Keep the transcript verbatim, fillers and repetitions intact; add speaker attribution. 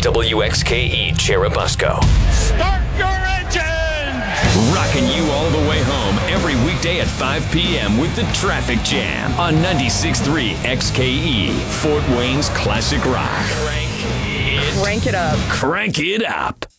Speaker 1: W X K E Cherubusco.
Speaker 2: Start your engine!
Speaker 1: Rocking you all the way home every weekday at five p.m. with the Traffic Jam on ninety-six point three X K E, Fort Wayne's classic rock. Crank it,
Speaker 3: Crank it up.
Speaker 1: Crank it up.